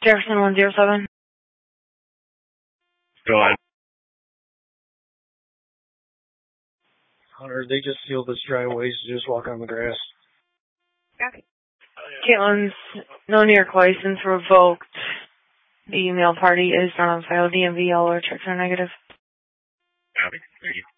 Jefferson 107. Go on. Hunter, they just sealed this driveway, so just walk on the grass. Okay. Caitlin's no New York license revoked. The email party is not on file. DMV, all our checks are negative. Copy. Thank you.